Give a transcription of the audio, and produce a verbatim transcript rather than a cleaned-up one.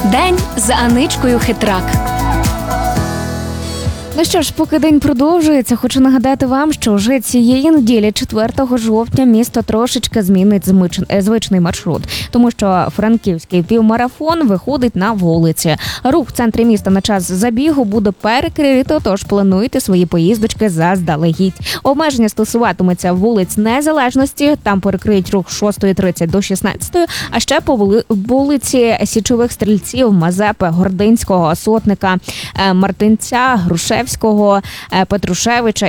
День за Аничкою Хитрак. Ну що ж, поки день продовжується, хочу нагадати вам, що вже цієї неділі, четвертого жовтня, місто трошечки змінить змич- звичний маршрут, тому що франківський півмарафон виходить на вулиці. Рух в центрі міста на час забігу буде перекрито, тож плануйте свої поїздочки заздалегідь. Обмеження стосуватиметься вулиць Незалежності, там перекриють рух з шостої тридцять до шістнадцятої, а ще по вули- вулиці Січових Стрільців, Мазепи, Гординського, Сотника, Мартинця, Грушевського, Петрушевича